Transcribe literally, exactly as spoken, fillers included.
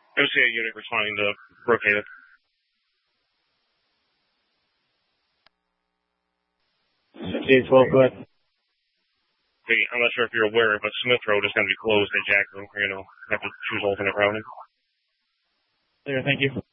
O C A unit responding to Brookhaven. J twelve, go ahead. Hey, I'm not sure if you're aware, but Smith Road is going to be closed at Jackson. We're going to have to choose alternate routing. Clear, thank you.